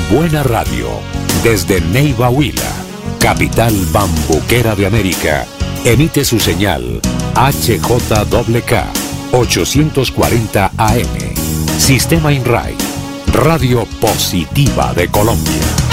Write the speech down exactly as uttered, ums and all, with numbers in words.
Buena Radio, desde Neiva Huila, capital bambuquera de América, emite su señal H J K K ochocientos cuarenta A M. Sistema INRAI, Radio Positiva de Colombia.